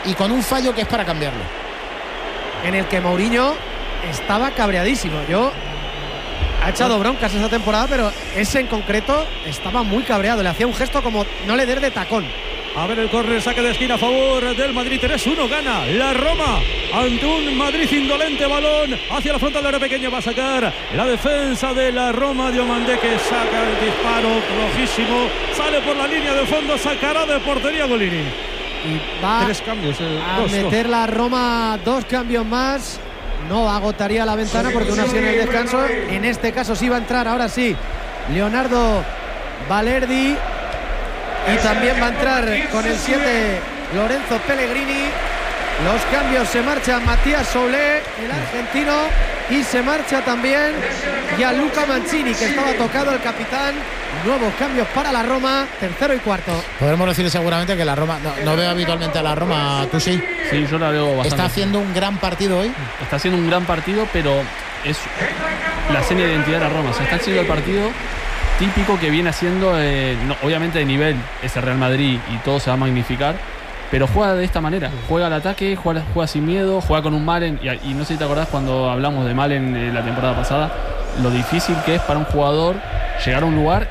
y con un fallo que es para cambiarlo. En el que Mourinho estaba cabreadísimo. Ha echado broncas esa temporada, pero ese en concreto estaba muy cabreado. Le hacía un gesto como no le des de tacón. A ver el córner, saque de esquina a favor del Madrid. 3-1 gana la Roma ante un Madrid indolente. Balón hacia la frontal de área pequeña. Va a sacar la defensa de la Roma. Diomandé que saca el disparo flojísimo. Sale por la línea de fondo. Sacará de portería Golini. Y va 3 cambios. a meter la Roma 2 cambios más. No agotaría la ventana porque uno así en el descanso. En este caso sí va a entrar, ahora sí, Leonardo Balerdi. Y también va a entrar con el 7 Lorenzo Pellegrini. Los cambios: se marcha Matías Soulé, el argentino, y se marcha también Gianluca Mancini, que estaba tocado, el capitán. Nuevos cambios para la Roma, tercero y cuarto. Podemos decir seguramente que la Roma, no veo habitualmente a la Roma, tú sí. Sí, yo la veo bastante. Está haciendo un gran partido hoy. Está haciendo un gran partido, pero es la seña de identidad de la Roma. O sea, está haciendo el partido típico que viene haciendo, obviamente de nivel es el Real Madrid y todo se va a magnificar, pero juega de esta manera, juega al ataque, juega sin miedo, juega con un Malen, y no sé si te acordás cuando hablamos de Malen la temporada pasada, lo difícil que es para un jugador llegar a un lugar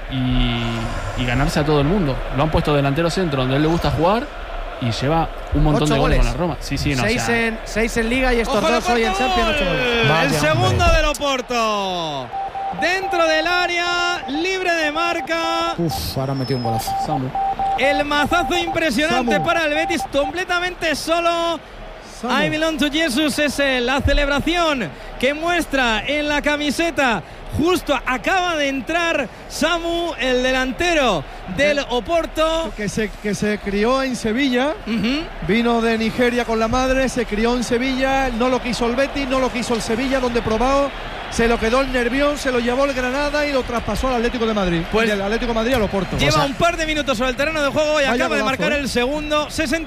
y ganarse a todo el mundo. Lo han puesto delantero centro donde a él le gusta jugar y lleva un montón de goles con la Roma. Sí, no, 6 en Liga y estos dos hoy en Champions, 8 goles. El segundo del Oporto. Dentro del área, libre de marca. Ahora metió un golazo. Samu. El mazazo impresionante para el Betis, completamente solo. I belong to Jesus es la celebración que muestra en la camiseta. Justo acaba de entrar Samu, el delantero del Oporto. Que se crió en Sevilla, vino de Nigeria con la madre, se crió en Sevilla, no lo quiso el Betis, no lo quiso el Sevilla, donde probado, se lo quedó el Nervión, se lo llevó el Granada y lo traspasó al Atlético de Madrid. Pues del Atlético de Madrid al Oporto. Lleva un par de minutos sobre el terreno de juego y acaba de marcar el segundo.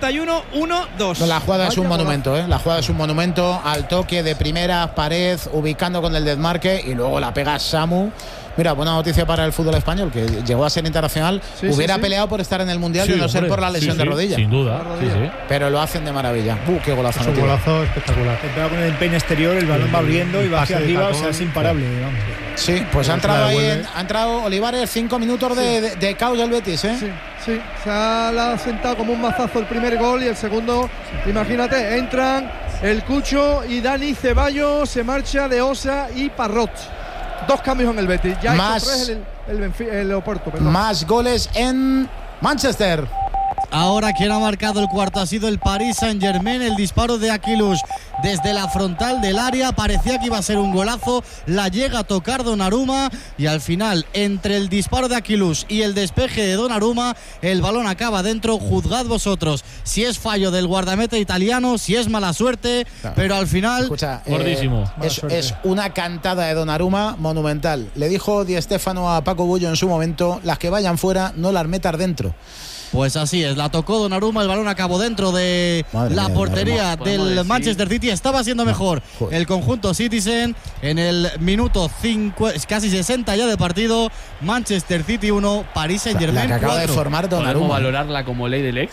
61-1-2. No, la jugada es un monumento, La jugada es un monumento, al toque de primera, pared, ubicando con el desmarque y luego la pega Samu. Mira, buena noticia para el fútbol español, que llegó a ser internacional. Hubiera peleado por estar en el Mundial de no ser por la lesión de rodilla. Sin duda. Pero lo hacen de maravilla. Qué golazo. Es un golazo espectacular. Con el empeine exterior, el balón va abriendo y va hacia arriba, o sea, es imparable, digamos. Sí, pues ha entrado Olivares, 5 minutos de caos del Betis, Sí, se ha sentado como un mazazo el primer gol y el segundo, imagínate, entran el Cucho y Dani Ceballos, se marcha de Osa y Parrot. 2 cambios en el Betis. Ya más, el Oporto. Perdón. Más goles en Manchester. Ahora quien ha marcado el cuarto ha sido el Paris Saint-Germain. El disparo de Aquilush desde la frontal del área, parecía que iba a ser un golazo, la llega a tocar Donnarumma y al final, entre el disparo de Aquilush y el despeje de Donnarumma, el balón acaba dentro. Juzgad vosotros si es fallo del guardameta italiano, si es mala suerte, pero al final, escucha, gordísimo. Es una cantada de Donnarumma monumental. Le dijo Di Stéfano a Paco Bullo en su momento: las que vayan fuera no las metas dentro. Pues así es, la tocó Donnarumma, el balón acabó dentro de la portería del Manchester City. Estaba siendo mejor el conjunto Citizen en el minuto casi 60 ya de partido. Manchester City 1, Paris Saint-Germain 4. La que acaba de formar Donnarumma. ¿Podemos valorarla como ley del ex?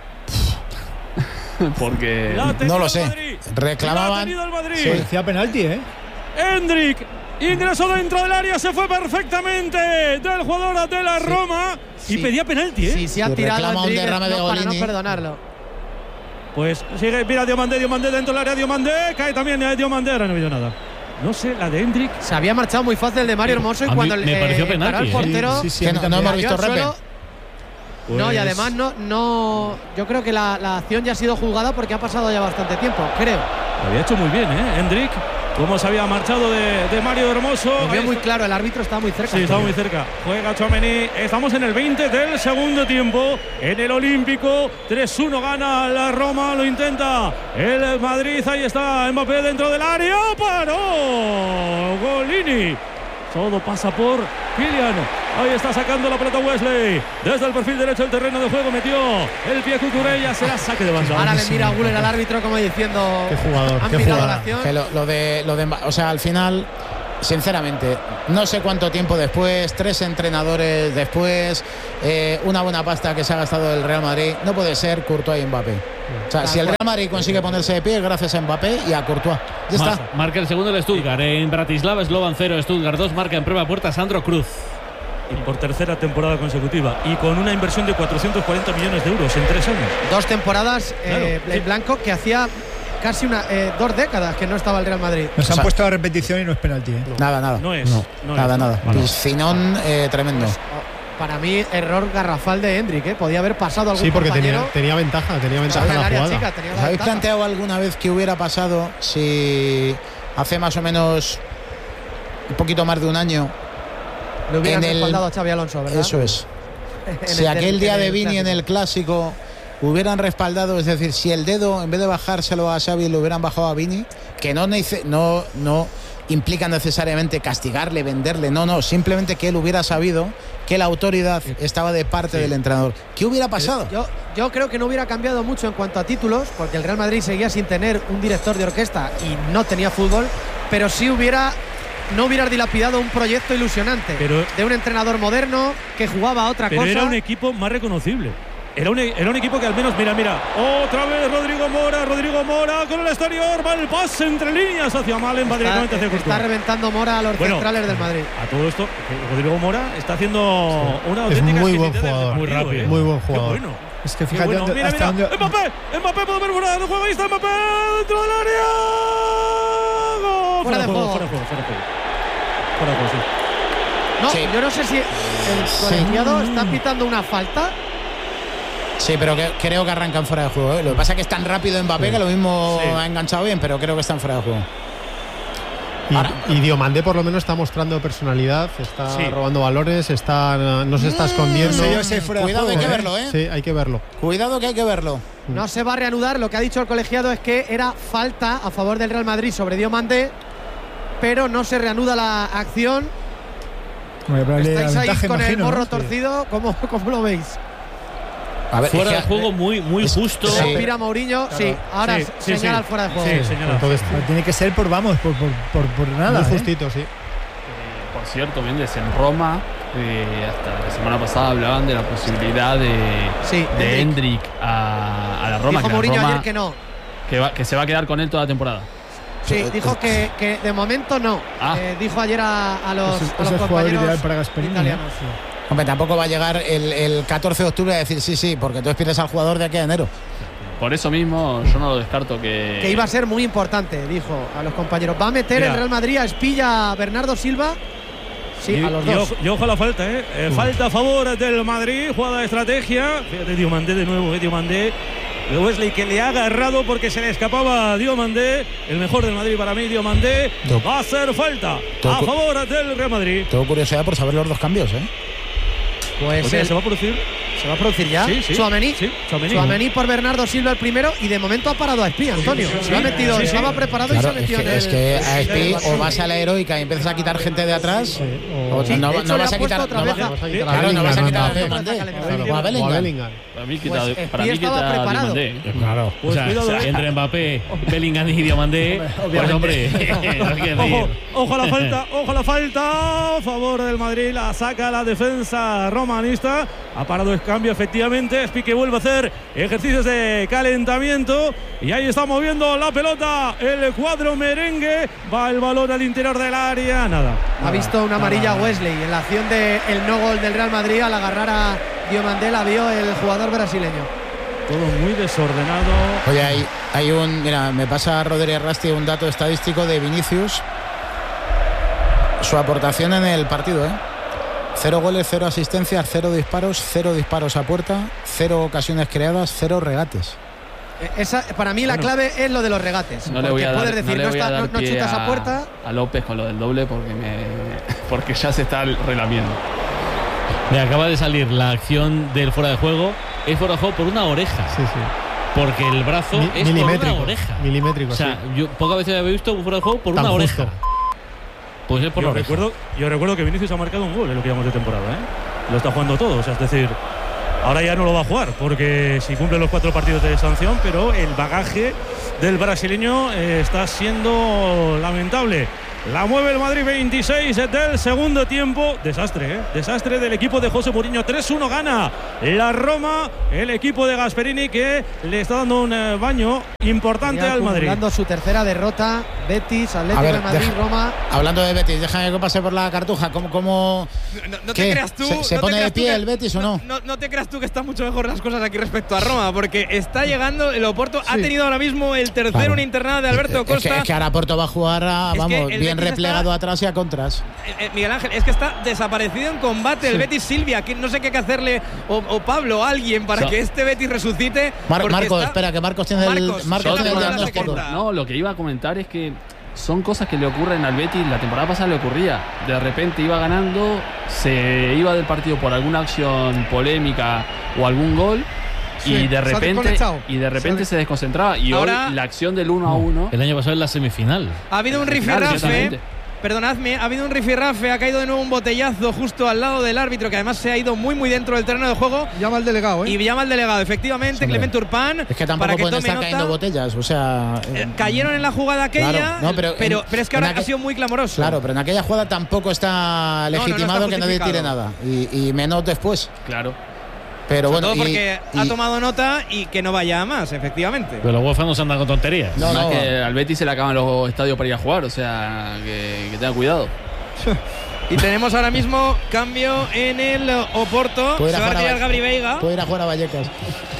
Porque no lo sé. Reclamaban. Sí, decía penalti, Endrick ingresó dentro del área, se fue perfectamente del jugador de la Roma y pedía penalti, Sí, se ha tirado un derrame de para no Golini. perdonarlo. Pues sigue, mira Diomandé dentro del área, Diomandé, cae también Diomandé, ahora no ha habido nada. No sé, la de Endrick. Se había marchado muy fácil el de Mario Hermoso y cuando me pareció penalti, el portero, que no hemos visto repe. Pues no, y además no, yo creo que la acción ya ha sido juzgada porque ha pasado ya bastante tiempo, creo. Lo había hecho muy bien, Endrick. Cómo se había marchado de Mario Hermoso. Lo veo muy claro, el árbitro está muy cerca. Sí, está muy cerca. Juega Tchouaméni. Estamos en el 20 del segundo tiempo. En el Olímpico. 3-1 gana la Roma. Lo intenta el Madrid. Ahí está Mbappé dentro del área. ¡Paró! Golini. Todo pasa por Kylian. Ahí está sacando la pelota Wesley. Desde el perfil derecho del terreno de juego metió el pie Cucurella. Será saque de banda. Ahora le mira a Güler al árbitro como diciendo: qué jugador, han qué mirado jugador. la acción. Que lo de o sea, al final, sinceramente, no sé cuánto tiempo después, 3 entrenadores después, una buena pasta que se ha gastado el Real Madrid, no puede ser Courtois y Mbappé. O sea, si el Real Madrid consigue ponerse de pie, gracias a Mbappé y a Courtois. Ya está. Marca el segundo el Stuttgart. En Bratislava, Slovan 0, Stuttgart 2. Marca en prueba puerta Sandro Cruz. Y por tercera temporada consecutiva. Y con una inversión de 440 millones de euros en 3 años. 2 temporadas en blanco que hacía casi 2 décadas que no estaba el Real Madrid. Nos han puesto la repetición y no es penalti. Nada. No es. Nada. Piscinón tremendo. Pues, para mí, error garrafal de Hendrik. Podía haber pasado algún porque compañero. tenía ventaja en la jugada. Chica, ¿Os habéis planteado alguna vez qué hubiera pasado si hace más o menos un poquito más de un año le hubieran respaldado a Xabi Alonso, ¿verdad? Eso es. Si aquel día de Vini en el Clásico hubieran respaldado, es decir, si el dedo en vez de bajárselo a Xavi lo hubieran bajado a Vini, que no implica necesariamente castigarle, venderle, no, simplemente que él hubiera sabido que la autoridad estaba de parte del entrenador. ¿Qué hubiera pasado? Yo creo que no hubiera cambiado mucho en cuanto a títulos, porque el Real Madrid seguía sin tener un director de orquesta y no tenía fútbol, pero sí no hubiera dilapidado un proyecto ilusionante de un entrenador moderno que jugaba a otra cosa. Pero era un equipo más reconocible. Era un equipo que al menos, mira, otra vez Rodrigo Mora con el exterior, va el pase entre líneas hacia Malen, va directamente hacia Courtois. Está reventando Mora a los centrales del Madrid. A todo esto, Rodrigo Mora está haciendo una auténtica muy buen jugador, muy rápido, muy buen jugador. Qué bueno. Es que fíjate mira, Mbappé puede ver fuera del juego, ahí está Mbappé dentro del área. Fuera de juego, sí. No, sí. Yo no sé si el colegiado está pitando una falta. Sí, pero creo que arrancan fuera de juego. Lo que pasa es que es tan rápido Mbappé que lo mismo ha enganchado bien, pero creo que están fuera de juego. Y Diomandé por lo menos está mostrando personalidad, está robando valores, no se está escondiendo. Cuidado, hay que verlo, ¿eh? Sí, hay que verlo. Cuidado que hay que verlo. No se va a reanudar. Lo que ha dicho el colegiado es que era falta a favor del Real Madrid sobre Diomandé, pero no se reanuda la acción. Estáis ahí con el morro torcido. ¿Cómo lo veis? A ver, fuera de juego muy justo. Respira Mourinho, ahora señala fuera de juego. Entonces tiene que ser por nada. Muy justito, sí. Por cierto, Méndez, en Roma, hasta la semana pasada hablaban de la posibilidad de Hendrik a la Roma. Dijo Mourinho ayer que no. Que se va a quedar con él toda la temporada. Sí, dijo que de momento no. Dijo ayer a los compañeros italianos. Hombre, tampoco va a llegar el 14 de octubre a decir sí, porque tú despides al jugador de aquí a enero. Por eso mismo yo no lo descarto que iba a ser muy importante, dijo a los compañeros. Va a meter el Real Madrid a Espilla, a Bernardo Silva. Sí, a los dos. Y ojo a la falta, falta a favor del Madrid, jugada de estrategia. Fíjate, Diomandé de nuevo, Diomandé. Wesley que le ha agarrado porque se le escapaba a Diomandé. El mejor del Madrid para mí, Diomandé. Va a ser falta a favor del Real Madrid. Tengo curiosidad por saber los dos cambios, Pues ¿se va a producir? ¿Se va a producir ya? Sí. Tchouaméni por Bernardo Silva el primero y de momento ha parado a Espí, Antonio. Se ha metido, estaba preparado y se ha metido en el... Es que a Espí o vas a la heroica y empiezas a quitar gente de atrás o no vas a quitar otra vez. No vas a quitar a Bellingham. Para mí quita preparado. Claro. Pues entre Mbappé, Bellingham y Diomandé, pues hombre, ojo a la falta a favor del Madrid, la saca la defensa romanista. Ha parado el cambio, efectivamente. Espí que vuelve a hacer ejercicios de calentamiento y ahí está moviendo la pelota el cuadro merengue. Va el balón al interior del área. Ha visto una amarilla Wesley en la acción del no gol del Real Madrid. Al agarrar a Diomandé la vio el jugador brasileño. Todo muy desordenado. Oye, hay mira, me pasa Rodríguez Rasti un dato estadístico de Vinicius. Su aportación en el partido, 0 goles, 0 asistencias, 0 disparos a puerta, 0 ocasiones creadas, 0 regates. Para mí la clave es lo de los regates. No le voy a dar, no chutas a puerta. A López con lo del doble porque ya se está relamiendo. Me acaba de salir la acción del fuera de juego. Es fuera de juego por una oreja. Sí. Porque el brazo es por una oreja. Milimétrico, o sea, yo pocas veces había visto un fuera de juego por una oreja. Pues es por la oreja. Yo recuerdo que Vinicius ha marcado un gol en lo que llevamos de temporada, Lo está jugando todo, es decir, ahora ya no lo va a jugar porque si cumple los 4 partidos de sanción, pero el bagaje del brasileño está siendo lamentable. La mueve el Madrid, 26 del segundo tiempo. Desastre, desastre del equipo de José Mourinho. 3-1 gana la Roma, el equipo de Gasperini, que le está dando un baño importante al Madrid. Acumulando su tercera derrota. Betis, Atlético de Madrid, Roma. Hablando de Betis, déjame que pase por la cartuja. ¿Cómo no te creas tú. ¿Se pone de pie el Betis o no? No te creas tú que están mucho mejor las cosas aquí respecto a Roma, porque está llegando el Oporto. Ha tenido ahora mismo el tercero, una internada de Alberto Costa. Es que ahora Porto va a jugar bien replegado atrás y a contras. Miguel Ángel, es que está desaparecido en combate el Betis. Silvia, que no sé qué hay que hacerle, o Pablo, alguien, para que este Betis resucite. Marcos, espera, que Marcos tiene el diagnóstico. No, lo que iba a comentar es que son cosas que le ocurren al Betis. La temporada pasada le ocurría. De repente iba ganando, se iba del partido por alguna acción polémica o algún gol. Y de repente se desconcentraba. Y ahora, hoy la acción del 1-1. El año pasado en la semifinal. Ha habido un rifirrafe. Perdonadme, ha habido un rifirrafe, ha caído de nuevo un botellazo justo al lado del árbitro, que además se ha ido muy dentro del terreno de juego. Llama al delegado, Y llama al delegado, efectivamente, Clemente Urpán. Es que tampoco pueden estar cayendo botellas, o sea. Cayeron en la jugada aquella, claro, pero es que ahora ha sido muy clamoroso. Claro, pero en aquella jugada tampoco está legitimado que nadie tire nada. Y menos después. Claro. Pero bueno, todo porque ha tomado nota y que no vaya a más, efectivamente. Pero los UEFA no se andan con tonterías. No, que al Betis se le acaban los estadios para ir a jugar, o sea, que tenga cuidado. Y tenemos ahora mismo cambio en el Oporto. Se va a retirar Gabri Veiga. Puede ir a jugar a Vallecas.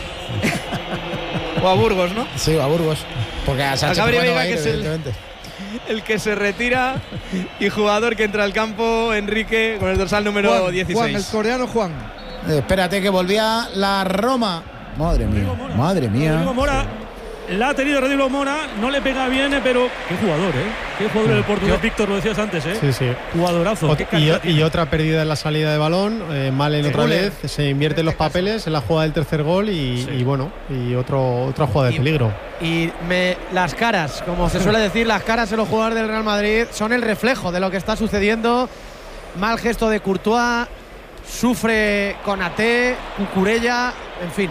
O a Burgos, ¿no? Sí, o a Burgos. Porque a Gabri Veiga, que es el que se retira, y jugador que entra al campo, Enrique, con el dorsal número 16. Juan, el coreano Juan. Espérate, que volvía la Roma. Madre mía. Rodrigo Mora. La ha tenido Rodrigo Mora, no le pega bien, pero qué jugador, Qué jugador del portugués, Víctor, lo decías antes, Sí. Jugadorazo. Y otra pérdida en la salida de balón, Malen otra vez, se invierten los papeles en la jugada del tercer gol y otra jugada de peligro. Y las caras, como se suele decir, las caras de los jugadores del Real Madrid son el reflejo de lo que está sucediendo. Mal gesto de Courtois. Sufre Konaté, Cucurella, en fin.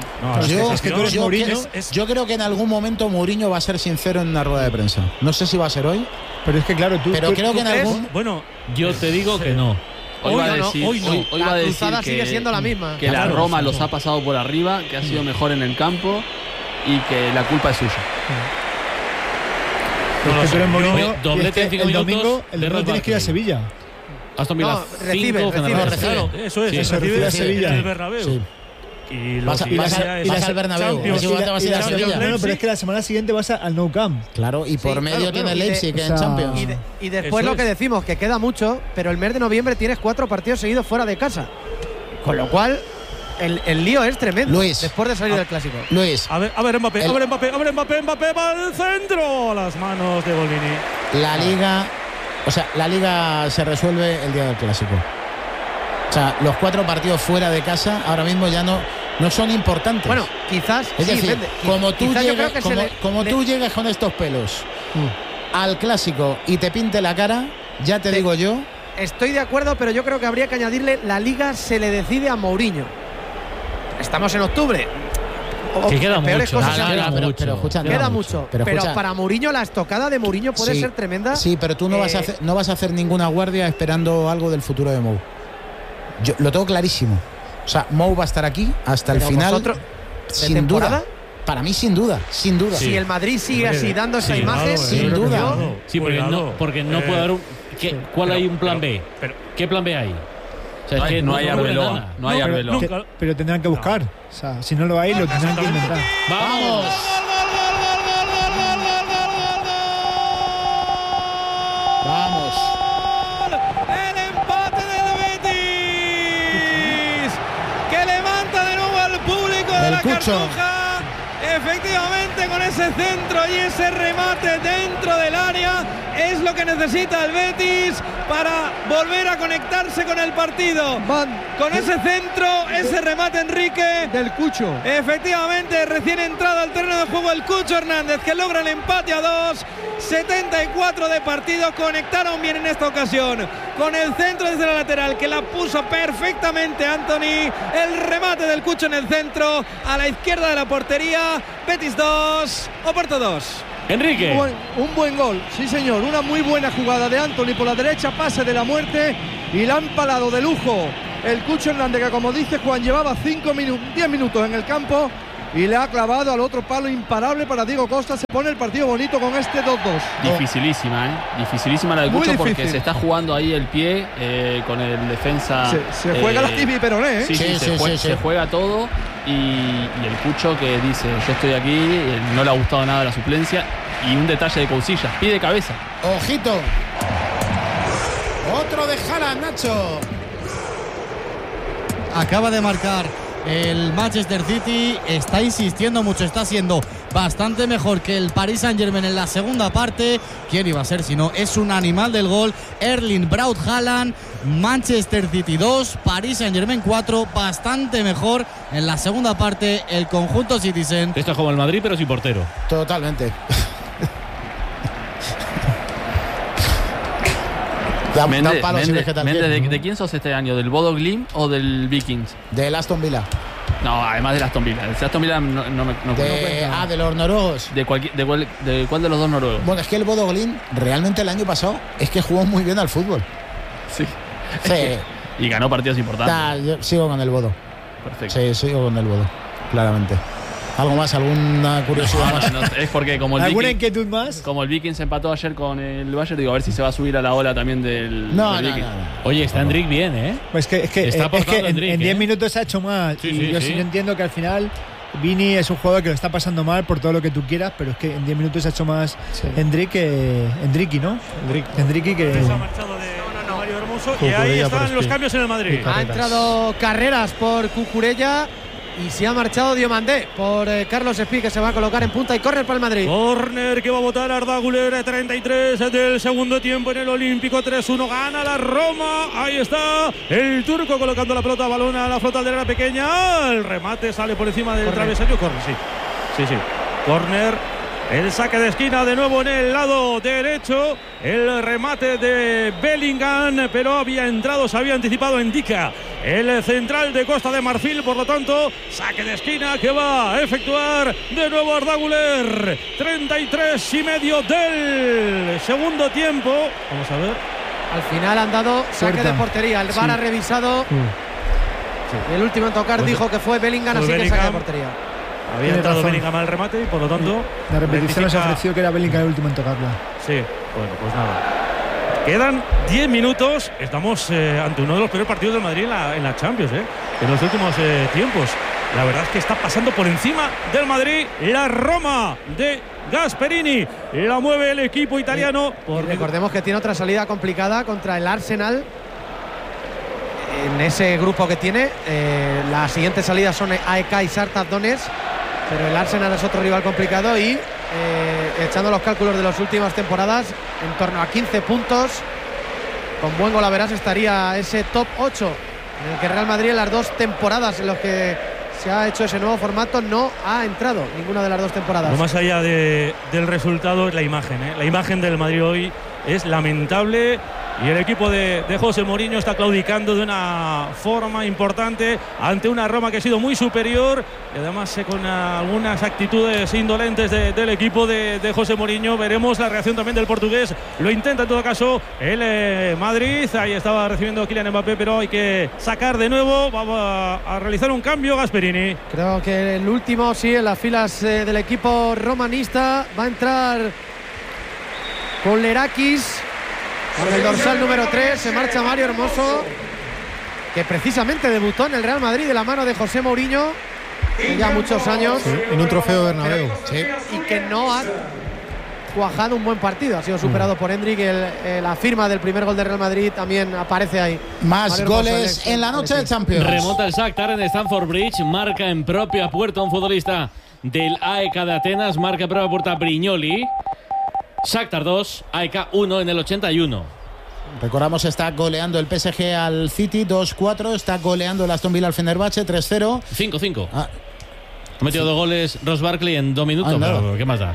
Yo creo que en algún momento Mourinho va a ser sincero en una rueda de prensa. No sé si va a ser hoy. Pero es que claro, creo que en algún. Bueno, yo te digo que no. Hoy va a decir cruzada sigue siendo la misma. Que la Roma los ha pasado por arriba, que ha sido mejor en el campo y que la culpa es suya. Doblete en 5 el minutos. Domingo tienes que ir a Sevilla. Aston Villa recibe. Eso es. Eso recibe a Sevilla. El Bernabéu. Sí. Y vas al Bernabéu. No, pero es que la semana siguiente vas al Nou Camp. Claro, y por medio tiene el Leipzig en Champions. Y después lo que decimos, que queda mucho, pero el mes de noviembre tienes 4 partidos seguidos fuera de casa. Con lo cual, el lío es tremendo. Luis, después de salir del Clásico. Luis. A ver Mbappé va al centro. A las manos de Bolini. La Liga se resuelve el día del Clásico. O sea, los 4 partidos fuera de casa ahora mismo ya no son importantes. Bueno, quizás. Es decir, como tú llegues con estos pelos al Clásico y te pinte la cara, ya te digo yo. Estoy de acuerdo, pero yo creo que habría que añadirle: la Liga se le decide a Mourinho. Estamos en octubre. Que queda mucho. Queda mucho. Pero para Mourinho, la estocada de Mourinho puede ser tremenda. Sí, pero tú no vas a hacer ninguna guardia esperando algo del futuro de Mou. Yo lo tengo clarísimo. O sea, Mou va a estar aquí hasta el final. Sin duda. Para mí, sin duda. Si el Madrid sigue así dando esa imagen, sin duda. Sí, porque no puede dar ¿cuál hay un plan B? ¿Qué plan B hay? O sea, no hay Arbeloa. No hay Arbeloa. Pero tendrán que buscar. O sea, si no lo hay, lo tendrán que inventar. ¡Vamos! ¡Vamos! El empate del Betis, que levanta de nuevo al público de la Cartuja. Efectivamente, con ese centro y ese remate dentro del área es lo que necesita el Betis para volver a conectarse con el partido. Con ese centro, ese remate, Enrique, del Cucho. Efectivamente, recién entrado al terreno de juego el Cucho Hernández, que logra el empate a 2. 74 de partido, conectaron bien en esta ocasión con el centro desde la lateral, que la puso perfectamente Anthony. El remate del Cucho en el centro, a la izquierda de la portería. Betis 2, Oporto 2. Enrique. Un buen gol, sí señor, una muy buena jugada de Anthony por la derecha, pase de la muerte y la han empalado de lujo el Cucho Hernández, que como dice Juan, llevaba 10 minutos en el campo y le ha clavado al otro palo, imparable para Diego Costa. Se pone el partido bonito con este 2-2. Dificilísima la del Cucho, porque se está jugando ahí el pie con el defensa. Se juega la tibia y peroné, ¿eh? Se juega todo. Y el Cucho, que dice: yo estoy aquí, no le ha gustado nada la suplencia. Y un detalle de Cousillas, pide cabeza. Ojito. Otro de Haaland, Nacho. Acaba de marcar el Manchester City, está insistiendo mucho, está siendo bastante mejor que el Paris Saint-Germain en la segunda parte. ¿Quién iba a ser si no? Es un animal del gol. Erling Braut Haaland. Manchester City 2, Paris Saint-Germain 4. Bastante mejor en la segunda parte el conjunto Citizen. Esto es como el Madrid, pero sin portero. Totalmente. Méndez, ¿de quién sos este año? ¿Del Bodo Glimt o del Vikings? Del Aston Villa. No, además del Aston Villa. El Aston Villa de los noruegos. ¿De cuál de los dos noruegos? Bueno, es que el Bodo Glimt realmente el año pasado es que jugó muy bien al fútbol. Sí. Y ganó partidos importantes. Yo sigo con el Bodo. Perfecto. Sí, sigo con el Bodo, claramente. ¿Algo más? ¿Alguna curiosidad más? No, es porque como el ¿alguna inquietud más? Como el Vikings empató ayer con el Bayern, digo, a ver si se va a subir a la ola también del Vikings. No. Oye, está Enrique bien, ¿eh? Pues es que en 10 minutos se ha hecho mal. Yo entiendo que al final Vini es un jugador que lo está pasando mal por todo lo que tú quieras, pero es que en 10 minutos se ha hecho más Enrique, ¿no? Enrique que... Se ha marchado de Mario Hermoso y ahí están los cambios en el Madrid. Ha entrado Carreras por Cucurella y se ha marchado Diomandé por Carlos Espí, que se va a colocar en punta, y córner para el Madrid. Córner que va a botar Arda Güler, 33 del segundo tiempo en el Olímpico. 3-1, gana la Roma. Ahí está el turco colocando la pelota, balón a la flota aldera pequeña. El remate sale por encima del travesaño. Córner, sí. Córner. El saque de esquina de nuevo en el lado derecho. El remate de Bellingham, pero había entrado, se había anticipado Ndicka, el central de Costa de Marfil. Por lo tanto, saque de esquina que va a efectuar de nuevo Arda Güler. 33,5 del segundo tiempo. Vamos a ver. Al final han dado saque de portería. El VAR ha revisado. El último en tocar dijo que fue Bellingham, así que saque de portería. Había entrado Bellingham al remate y por lo tanto la repetición nos ofreció que era Bellingham el último en tocarla. Sí, bueno, pues nada. Quedan 10 minutos. Estamos ante uno de los peores partidos del Madrid en la Champions, en los últimos tiempos. La verdad es que está pasando por encima del Madrid la Roma de Gasperini. La mueve el equipo italiano. Recordemos que tiene otra salida complicada contra el Arsenal. En ese grupo que tiene, las siguientes salidas son AEK y Shakhtar Donetsk, pero el Arsenal es otro rival complicado y echando los cálculos de las últimas temporadas, en torno a 15 puntos, con buen golaveras estaría ese top 8 en el que Real Madrid en las dos temporadas en las que se ha hecho ese nuevo formato no ha entrado ninguna de las dos temporadas. Lo más allá del resultado es la imagen, La imagen del Madrid hoy es lamentable. Y el equipo de José Mourinho está claudicando de una forma importante ante una Roma que ha sido muy superior y además con algunas actitudes indolentes del equipo de José Mourinho. Veremos la reacción también del portugués. Lo intenta en todo caso el Madrid. Ahí estaba recibiendo Kylian Mbappé, pero hay que sacar de nuevo. Va a realizar un cambio Gasperini. Creo que el último, sí, en las filas del equipo romanista va a entrar con Lerakis. Con el dorsal número 3 se marcha Mario Hermoso, que precisamente debutó en el Real Madrid de la mano de José Mourinho hace ya muchos años. Sí, en un trofeo Bernabéu. Sí. Y que no ha cuajado un buen partido. Ha sido superado por Hendrik. La firma del primer gol de Real Madrid también aparece ahí. Más Mario goles Hermoso, en la noche de Champions. Remonta el Shakhtar en Stamford Bridge. Marca en propia puerta un futbolista del AEK de Atenas. Marca en propia puerta Brignoli. Shakhtar 2, AEK 1 en el 81. Recordamos, está goleando el PSG al City 2-4. Está goleando el Aston Villa al Fenerbahce 3-0. 5-5. Ha metido 2 goles Ross Barkley en 2 minutos. Pero ¿qué más da?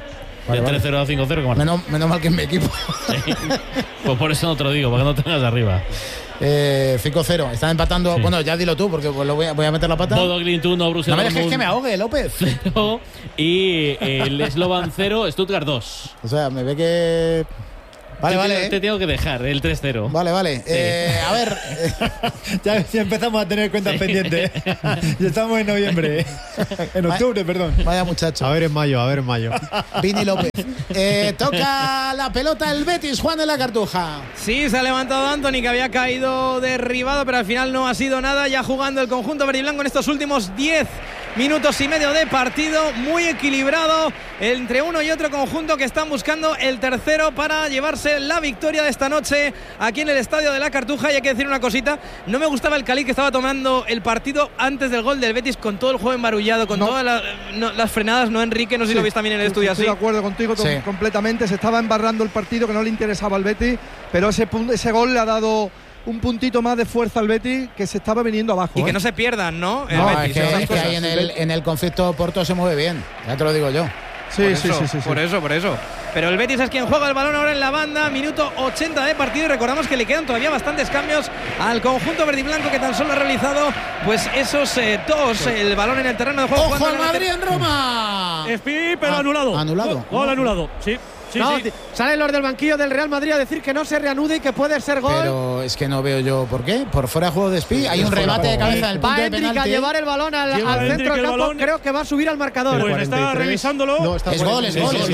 De 3-0 a 5-0. Menos mal que es mi equipo. Sí. Pues por eso no te lo digo, para que no tengas arriba. 5-0. Están empatando. Sí. Bueno, ya dilo tú, porque pues voy a meter la pata. Bodo Glimt 1, Borussia No me Dortmund dejes que me ahogue, López. 0 y el Slovan 0, Stuttgart 2. O sea, me ve que... Vale. Te tengo que dejar el 3-0. Vale. Sí. A ver. ya empezamos a tener cuentas pendientes. Ya estamos en noviembre. En octubre, perdón. Vaya muchacho. A ver en mayo. Vini López. Toca la pelota el Betis, Juan de la Cartuja. Sí, se ha levantado Antony, que había caído derribado, pero al final no ha sido nada. Ya jugando el conjunto verde y blanco en estos últimos 10 minutos y medio de partido, muy equilibrado entre uno y otro conjunto que están buscando el tercero para llevarse la victoria de esta noche aquí en el Estadio de la Cartuja. Y hay que decir una cosita, no me gustaba el Cali que estaba tomando el partido antes del gol del Betis, con todo el juego embarullado, con todas las frenadas, ¿no, Enrique? No sé si lo veis también en el estudio así. Estoy de acuerdo contigo completamente, se estaba embarrando el partido, que no le interesaba al Betis, pero ese gol le ha dado un puntito más de fuerza al Betis, que se estaba viniendo abajo. Y que no se pierdan, ¿no? El Betis, es que ahí en el conflicto Porto se mueve bien, ya te lo digo yo. Sí. Por eso. Pero el Betis es quien juega el balón ahora en la banda, minuto 80 de partido, y recordamos que le quedan todavía bastantes cambios al conjunto verde y blanco, que tan solo ha realizado pues esos dos, el balón en el terreno de juego. ¡Ojo al Madrid en Roma! Espi, pero anulado. Gol anulado, sí. Sí. Salen los del banquillo del Real Madrid a decir que no se reanude y que puede ser gol. Pero es que no veo yo por qué. Por fuera de juego de Spi. Hay un remate de cabeza del punto de penalti. Va a llevar el balón al centro del campo. Creo que va a subir al marcador. Pues está revisándolo. No, es gol.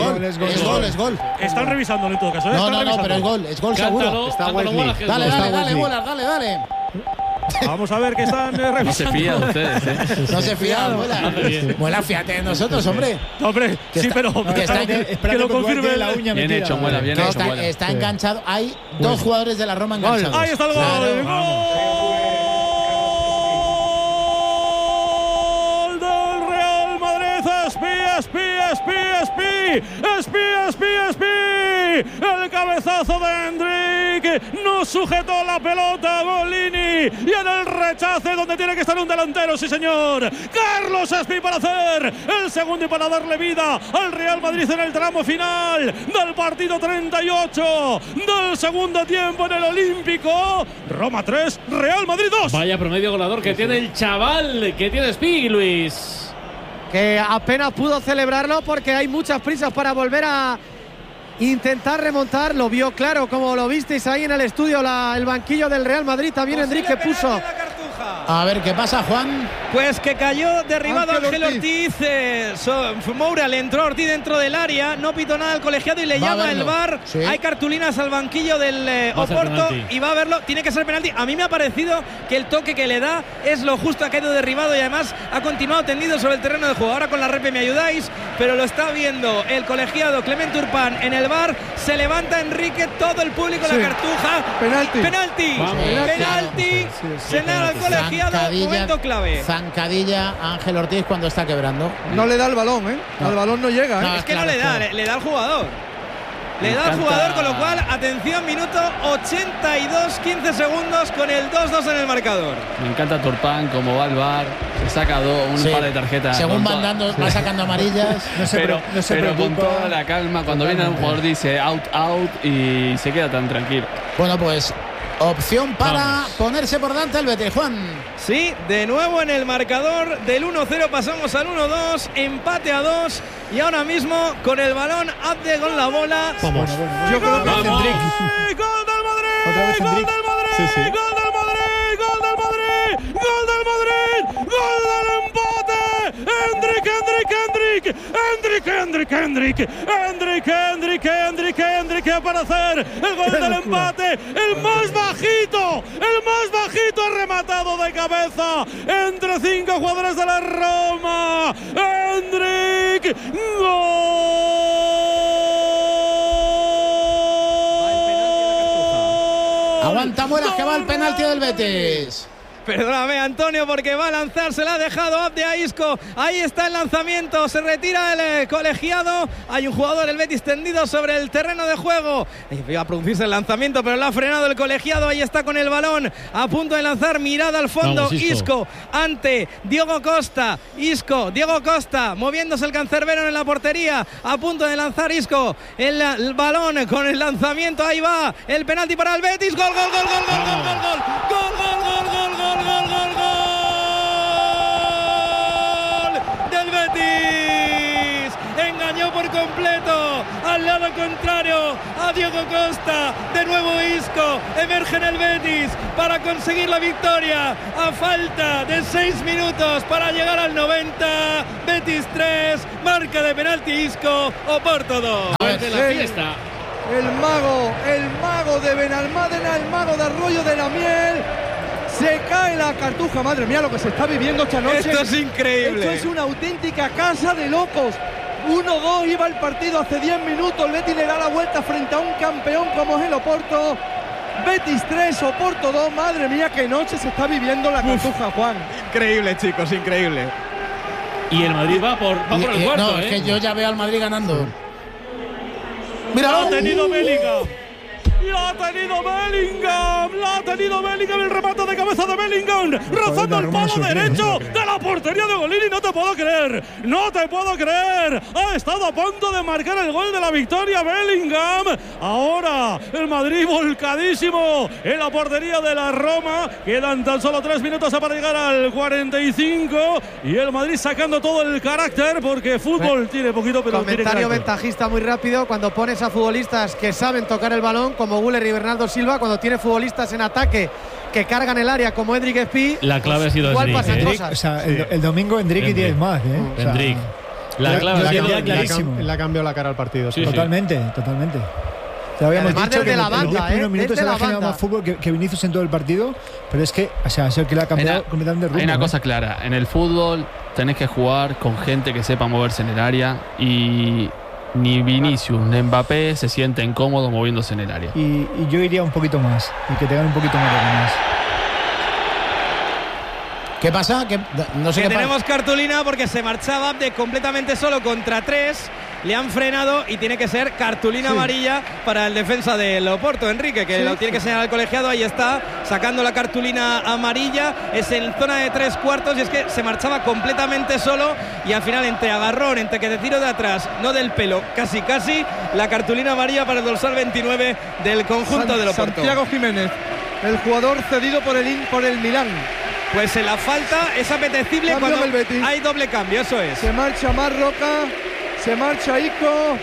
Están revisándolo en todo caso. No, pero es gol seguro. Dale. Vamos a ver que están revisando. No se fían ustedes, No se fían, Muela, fíjate de nosotros, hombre. Hombre, sí, pero que lo confirme la uña. Bien hecho, Muela, bien hecho. Está enganchado. Hay dos jugadores de la Roma enganchados. Ahí está el gol. Gol del Real Madrid. Espi. El cabezazo de Endrick no sujetó la pelota Golini, y en el rechace donde tiene que estar un delantero, sí señor, Carlos Espi, para hacer el segundo y para darle vida al Real Madrid en el tramo final del partido 38 del segundo tiempo en el Olímpico. Roma 3, Real Madrid 2. Vaya promedio goleador que tiene el chaval, que tiene Espi, Luis. Que apenas pudo celebrarlo porque hay muchas prisas para volver a intentar remontar. Lo vio claro, como lo visteis ahí en el estudio, el banquillo del Real Madrid. También Enrique puso. A ver qué pasa, Juan. Pues que cayó derribado Ángel Ortiz. Moura le entró a Ortiz dentro del área, no pitó nada al colegiado y le llama el VAR. Sí. Hay cartulinas al banquillo del Oporto y va a verlo. Tiene que ser penalti. A mí me ha parecido que el toque que le da es lo justo. Ha caído derribado y además ha continuado tendido sobre el terreno de juego. Ahora con la repe me ayudáis, pero lo está viendo el colegiado Clemente Urpán en el VAR. Se levanta Enrique, todo el público, la Cartuja. Penalti. Señala al colegiado, momento clave. Zancadilla a Ángel Ortiz cuando está quebrando. No le da el balón, Al balón no llega, Es que claro, no le da, le da al jugador. Le da al jugador, con lo cual, atención, minuto 82, 15 segundos con el 2-2 en el marcador. Me encanta Turpán, como va al VAR, se saca un par de tarjetas. Según va sacando amarillas. Pero con toda la calma, cuando viene un jugador dice out y se queda tan tranquilo. Bueno, pues opción para ponerse por delante el Betis, Juan. Sí, de nuevo en el marcador del 1-0 pasamos al 1-2, empate a 2 y ahora mismo con el balón Abde con la bola. Vamos. Yo creo que ¡Gol del Madrid! Otra vez Endrick. ¡Gol del Madrid! ¡Gol del empate! ¡Endrick para hacer el gol del empate! El más bajito ha rematado de cabeza entre 5 jugadores de la Roma. Endrick, gol. Aguanta Muelas, que va el penalti del Betis. Perdóname, Antonio, porque va a lanzar, se la ha dejado Abde a Isco. Ahí está el lanzamiento, se retira el colegiado. Hay un jugador del Betis tendido sobre el terreno de juego. Iba a producirse el lanzamiento, pero lo ha frenado el colegiado. Ahí está con el balón, a punto de lanzar, mirada al fondo. Vamos, Isco ante Diogo Costa. Diego Costa, moviéndose el cancerbero en la portería, a punto de lanzar Isco. El balón con el lanzamiento, ahí va. El penalti para el Betis. Gol, gol, gol, gol, gol, gol, gol, gol, gol, gol, gol, gol, gol, gol, gol, gol del Betis. Engañó por completo al lado contrario a Diogo Costa. De nuevo Isco emerge en el Betis para conseguir la victoria a falta de 6 minutos para llegar al 90. Betis 3, marca de penalti Isco, Oporto 2. De la fiesta. El mago de Benalmádena, el mago de Arroyo de la Miel. Se cae la cartuja, madre mía, lo que se está viviendo esta noche. Esto es increíble. Esto es una auténtica casa de locos. 1-2 iba el partido hace 10 minutos. El Betis le da la vuelta frente a un campeón como es el Oporto. Betis 3, Oporto 2. Madre mía, qué noche se está viviendo la cartuja, Juan. Increíble, chicos, increíble. Y el Madrid va por el cuarto. No, es que yo ya veo al Madrid ganando. Mira, lo ha tenido Bellingham. La ha tenido Bellingham, el remate de cabeza de Bellingham, rozando el palo derecho de la portería de Golini. No te puedo creer. Ha estado a punto de marcar el gol de la victoria Bellingham. Ahora el Madrid volcadísimo en la portería de la Roma. Quedan tan solo 3 minutos para llegar al 45 y el Madrid sacando todo el carácter, porque fútbol tiene poquito, pero tiene comentario carácter. ventajista muy rápido. Cuando pones a futbolistas que saben tocar el balón como Güler y Bernardo Silva, cuando tiene futbolistas en ataque que cargan el área como Endrick Espí, La clave ha sido igual Endrick, pasan ¿eh? cosas. O sea, el domingo Endrick y 10 más, ¿eh? O sea, Endrick. La clave ha sido Endrick. Le ha cambiado la cara al partido. Sí, totalmente. Ya habíamos Además, dicho que desde la en los banda, 10 primeros minutos desde se le la ha generado banda. más fútbol que Vinicius en todo el partido, pero es que, o sea, ha sido el que le ha cambiado completamente de rumbo. Hay una ¿eh? cosa clara, en el fútbol tenés que jugar con gente que sepa moverse en el área y ni Vinicius ni Mbappé se sienten cómodos moviéndose en el área. Y yo iría un poquito más, y que tengan un poquito más de ganas. ¿Qué pasa? Que no sé Que qué tenemos cartulina porque se marchaba Abde completamente solo contra 3. Le han frenado y tiene que ser cartulina amarilla para el defensa del Oporto, Enrique, que lo tiene que señalar el colegiado. Ahí está, sacando la cartulina amarilla. Es en zona de 3/4 y es que se marchaba completamente solo y al final, entre agarrón, entre que te tiro de atrás, no del pelo, casi, la cartulina amarilla para el dorsal 29 del conjunto del Oporto. Santiago Jiménez, el jugador cedido por el Milán. Pues en la falta es apetecible Cambio cuando del Betis. hay doble cambio, eso es. Se marcha Marroca, se marcha Isco,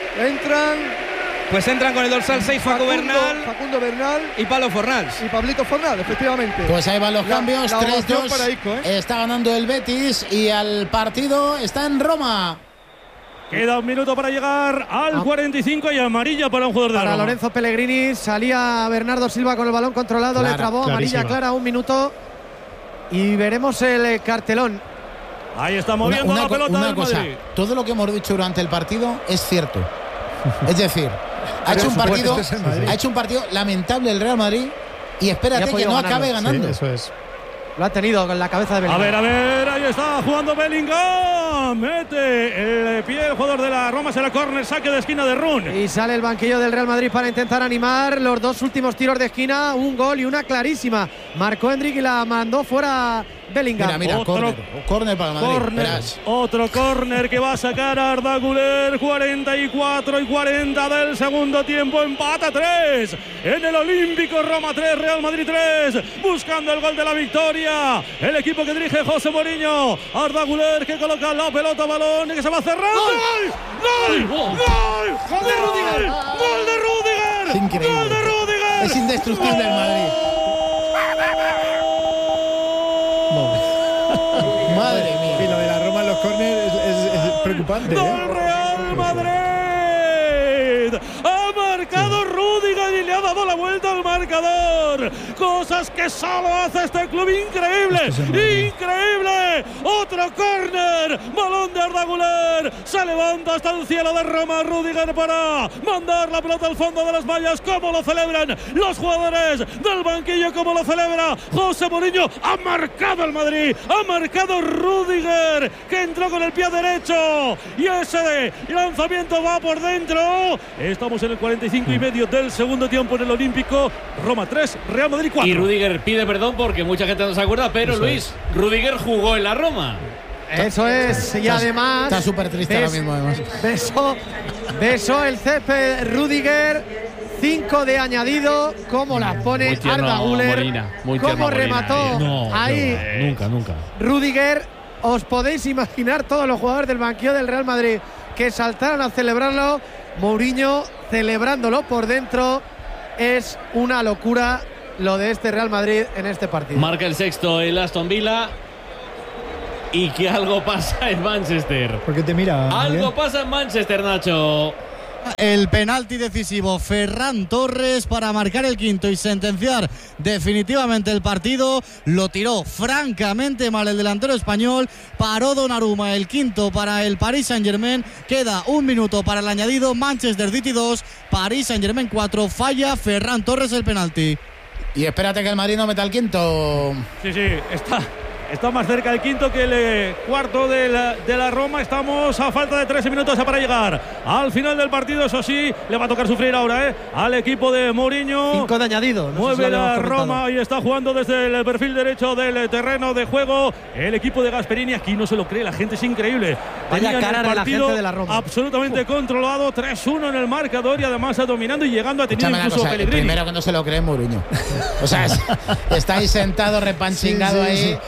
entran con el dorsal 6 Facundo Bernal y Pablo Fornals. y Pablito Fornal, efectivamente. Pues ahí van los cambios, la ovación 3-2. para Isco, ¿eh? Está ganando el Betis y el partido está en Roma. Queda 1 minuto para llegar al 45 y amarilla para un jugador de Para Roma. Lorenzo Pellegrini, salía Bernardo Silva con el balón controlado, le trabó, amarilla clara, 1 minuto. Y veremos el cartelón. Ahí está moviendo la pelota una del cosa, Madrid. todo lo que hemos dicho durante el partido es cierto. Es decir, ha hecho un partido lamentable el Real Madrid y espérate que no acabe ganando. Sí, eso es. Lo ha tenido con la cabeza de Bellingham. A ver, ahí está jugando Bellingham. Mete el pie el jugador de la Roma, será córner, saque de esquina de Run. Y sale el banquillo del Real Madrid para intentar animar los 2 últimos tiros de esquina. Un gol y una clarísima. Marcó Endrick y la mandó fuera Bellingham. Mira, córner para el Madrid. Otro córner que va a sacar Arda Güler. 44 y 40 del segundo tiempo. Empata 3 en el Olímpico. Roma 3, Real Madrid 3. Buscando el gol de la victoria. El equipo que dirige José Mourinho. Arda Güler que coloca la pelota, balón que se va cerrando. ¡Gol! ¡Gol de Rüdiger! ¡Gol de Rüdiger! Es increíble. ¡Gol de Rüdiger! Es indestructible el Madrid. Madre mía. Y lo de la Roma en los córneres es preocupante. ¡Del Real Madrid! Ha marcado Rüdiger y le ha dado la vuelta al marcador. cosas que solo hace este club. Increíble, increíble. Otro córner, balón de Arda Güler, se levanta hasta el cielo de Roma Rüdiger para mandar la pelota al fondo de las mallas. Cómo lo celebran los jugadores del banquillo, cómo lo celebra José Mourinho. Ha marcado el Madrid, ha marcado Rüdiger, que entró con el pie derecho y ese lanzamiento va por dentro. Estamos en el 45 y medio del segundo tiempo en el Olímpico. Roma 3, Real Madrid 4. Y Rüdiger pide perdón porque mucha gente no se acuerda, pero Eso Luis, Rüdiger jugó en la Roma. Eso es, y además está súper triste ahora mismo, además. Besó el césped Rüdiger, 5 de añadido. Cómo las pone Arda Güler, cómo remató ahí. Nunca. Rüdiger, os podéis imaginar todos los jugadores del banquillo del Real Madrid que saltaron a celebrarlo. Mourinho celebrándolo por dentro. Es una locura lo de este Real Madrid en este partido. Marca el sexto el Aston Villa. Y que algo pasa en Manchester. ¿Por qué te mira? Algo pasa en Manchester, Nacho. El penalti decisivo, Ferran Torres, para marcar el quinto y sentenciar definitivamente el partido. Lo tiró francamente mal el delantero español. Paró Donnarumma, el quinto para el Paris Saint-Germain. Queda 1 minuto para el añadido. Manchester City 2, Paris Saint-Germain 4. Falla Ferran Torres el penalti. Y espérate que el Madrid no meta el quinto. Sí, está más cerca el quinto que el cuarto de la Roma. Estamos a falta de 13 minutos para llegar al final del partido. Eso sí, le va a tocar sufrir ahora al equipo de Mourinho. 5 de añadido. Mueve la Roma y está jugando desde el perfil derecho del terreno de juego el equipo de Gasperini. Aquí no se lo cree, la gente es increíble. Vaya cara de la gente de la Roma. Absolutamente controlado, 3-1 en el marcador y además dominando y llegando a tener incluso Pellegrini. Primero que no se lo cree Mourinho. O sea, está ahí sentado repanchingado ahí.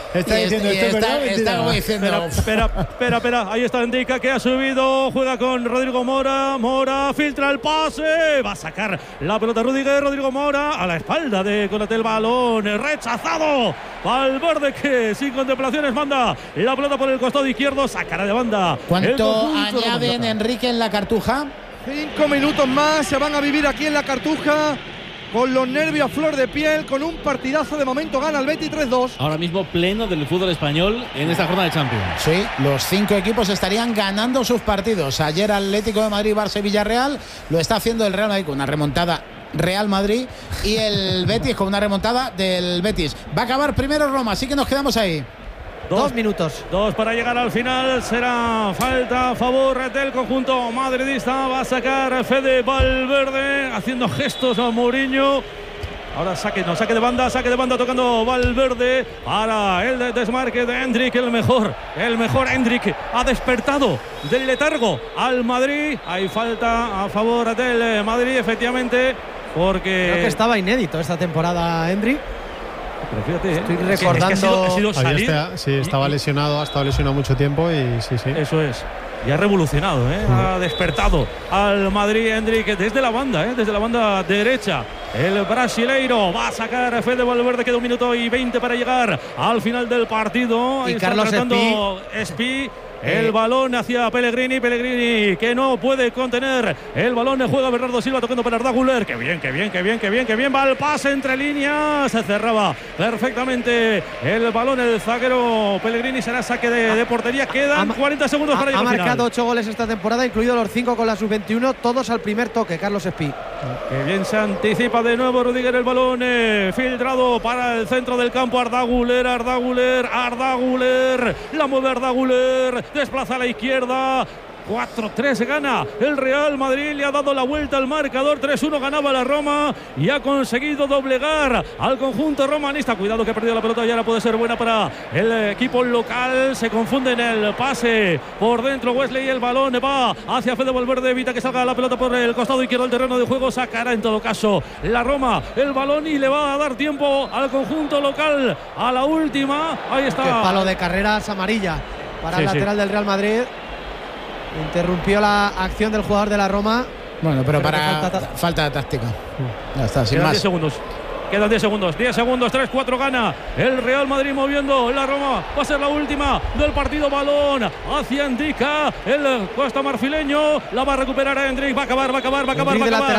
Está como diciendo. Espera, ahí está Ndicka, que ha subido, juega con Rodrigo Mora filtra el pase, va a sacar la pelota Rodrigo Mora a la espalda de Konaté, el balón rechazado. Valverde, que sin contemplaciones manda la pelota por el costado izquierdo, sacará de banda. ¿Cuánto añaden, Enrique, en la Cartuja? 5 minutos más se van a vivir aquí en la Cartuja, con los nervios a flor de piel, con un partidazo. De momento gana el Betis 3-2. Ahora mismo pleno del fútbol español en esta jornada de Champions. Sí, los 5 equipos estarían ganando sus partidos. Ayer Atlético de Madrid, Barça y Villarreal. Lo está haciendo el Real Madrid con una remontada Real Madrid y el Betis con una remontada del Betis. Va a acabar primero Roma, así que nos quedamos ahí. 2 minutos. 2 para llegar al final. Será falta a favor del conjunto madridista. Va a sacar Fede Valverde haciendo gestos a Mourinho. Ahora saque de banda tocando Valverde para el desmarque de Endrick, el mejor Endrick ha despertado del letargo al Madrid. Hay falta a favor del Madrid, efectivamente, porque creo que estaba inédito esta temporada Endrick. Pero fíjate, estoy recordando. Ha sido salir. Estaba lesionado, ha estado lesionado mucho tiempo y sí. Eso es. Y ha revolucionado, ha despertado al Madrid Endrick desde la banda derecha. El brasileiro va a sacar a Fede Valverde. Queda 1 minuto y 20 para llegar al final del partido. Ahí y Carlos Espí. El balón hacia Pellegrini que no puede contener el balón. Juega Bernardo Silva tocando para Arda Güler. Que bien. Va el pase entre líneas. Se cerraba perfectamente el balón. El zaguero Pellegrini, será saque de portería. Quedan 40 segundos para llegar. Ha marcado 8 goles esta temporada, incluidos los 5 con la sub-21, todos al primer toque. Carlos Espí. Que bien se anticipa de nuevo Rüdiger, el balón filtrado para el centro del campo. Arda Güler. La mueve Arda Güler. Desplaza a la izquierda. 4-3 gana el Real Madrid. Le ha dado la vuelta al marcador. 3-1 ganaba la Roma y ha conseguido doblegar al conjunto romanista. Cuidado que ha perdido la pelota y ahora puede ser buena para el equipo local. Se confunde en el pase por dentro Wesley. El balón va hacia Fede Valverde. Evita que salga la pelota por el costado izquierdo del terreno de juego. Sacará en todo caso la Roma el balón y le va a dar tiempo al conjunto local a la última. Ahí está. Qué palo de carreras amarilla para el lateral del Real Madrid. Interrumpió la acción del jugador de la Roma. Bueno, pero para falta de táctica. Ya está, sin más. 10 segundos. Quedan 10 segundos. 10 segundos, 3-4 gana el Real Madrid moviendo la Roma. Va a ser la última del partido. Balón hacia Ndicka. El costa marfileño la va a recuperar a Endrick. Va a acabar. Lateral.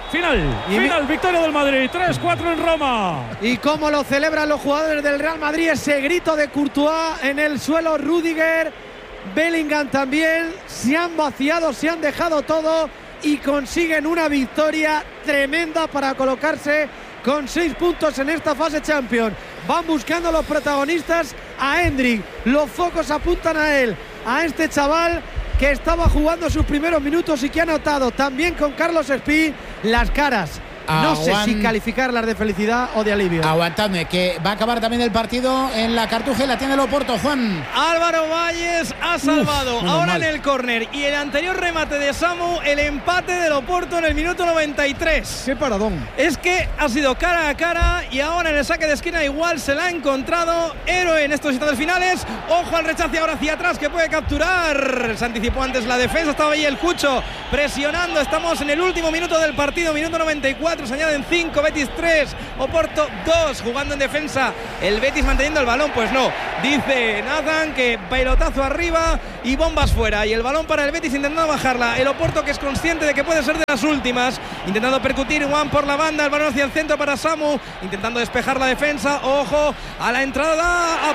Final, victoria del Madrid, 3-4 en Roma. Y cómo lo celebran los jugadores del Real Madrid, ese grito de Courtois en el suelo, Rüdiger, Bellingham también, se han vaciado, se han dejado todo y consiguen una victoria tremenda para colocarse con 6 puntos en esta fase Champions. Van buscando los protagonistas a Endrick, los focos apuntan a él, a este chaval que estaba jugando sus primeros minutos y que ha notado también con Carlos Espí las caras. No sé si calificarlas de felicidad o de alivio. Aguantadme, que va a acabar también el partido en la Cartuja y la tiene el Oporto, Juan. Álvaro Valles ha salvado ahora en el córner y el anterior remate de Samu, el empate del Oporto en el minuto 93. ¡Qué paradón! Es que ha sido cara a cara y ahora en el saque de esquina igual se la ha encontrado. Héroe en estos instantes finales. Ojo al rechace ahora hacia atrás que puede capturar. Se anticipó antes la defensa, estaba ahí el Cucho presionando. Estamos en el último minuto del partido, minuto 94. Se añaden 5, Betis 3, Oporto 2, jugando en defensa. El Betis manteniendo el balón, pues no. Dice Nathan que pelotazo arriba y bombas fuera. Y el balón para el Betis intentando bajarla. El Oporto, que es consciente de que puede ser de las últimas, intentando percutir Juan por la banda. El balón hacia el centro para Samu, intentando despejar la defensa. Ojo a la entrada, a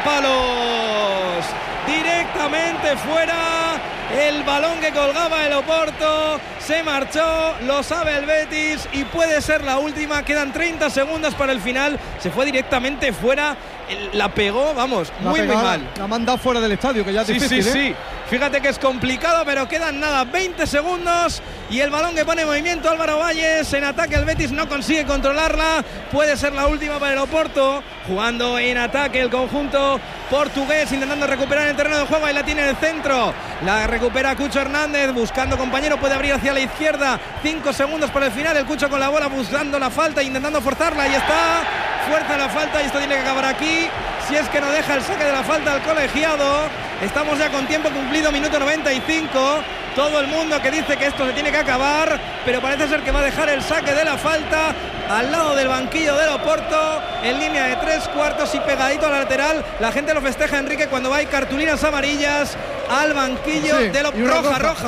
palos. Directamente fuera. El balón que colgaba el Oporto se marchó, lo sabe el Betis y puede ser la última. Quedan 30 segundos para el final. Se fue directamente fuera. La pegó, vamos, muy mal. La ha mandado fuera del estadio, que ya es difícil, sí. Fíjate que es complicado, pero quedan nada, 20 segundos y el balón que pone en movimiento Álvaro Valles. En ataque el Betis no consigue controlarla. Puede ser la última para el Oporto. Jugando en ataque el conjunto portugués, intentando recuperar el terreno de juego. Ahí la tiene en el centro. La recupera Cucho Hernández, buscando compañero. Puede abrir hacia la izquierda. 5 segundos para el final. El Cucho con la bola buscando la falta, intentando forzarla. Ahí está. Fuerza la falta y esto tiene que acabar aquí. Si es que no deja el saque de la falta al colegiado. Estamos ya con tiempo cumplido, minuto 95. Todo el mundo que dice que esto se tiene que acabar, pero parece ser que va a dejar el saque de la falta al lado del banquillo del Oporto, en línea de 3/4 y pegadito a la lateral. La gente lo festeja, Enrique, cuando hay cartulinas amarillas al banquillo del Oporto.